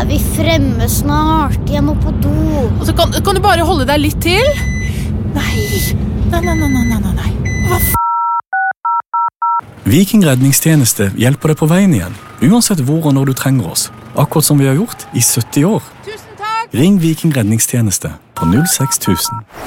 vi fremme snart? Jeg må på do. Altså, kan du bare holde deg litt til? Nei. Hva Viking redningstjeneste hjelper deg på veien igjen, uansett hvor og når du trenger oss. Akkurat som vi har gjort i 70 år. Tusen takk! Ring Viking redningstjeneste på 06000.